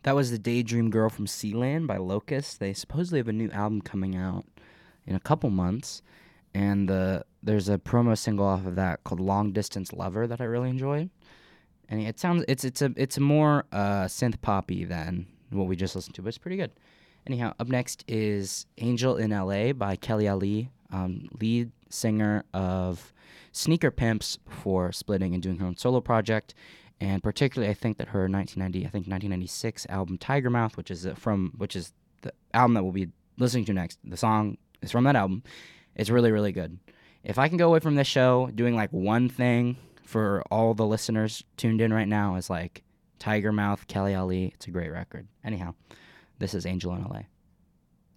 That was the Daydream Girl from Sealand by Locust. They supposedly have a new album coming out in a couple months, and there's a promo single off of that called "Long Distance Lover" that I really enjoyed. And it's a more synth poppy than what we just listened to, but it's pretty good. Anyhow, up next is "Angel in L.A." by Kelly Ali, lead singer of Sneaker Pimps before splitting and doing her own solo project. And particularly, I think that her 1996 album Tiger Mouth, which is the album that we'll be listening to next. The song is from that album. It's really, really good. If I can go away from this show doing like one thing for all the listeners tuned in right now, is like Tiger Mouth, Kelly Ali. It's a great record. Anyhow, this is Angel in LA.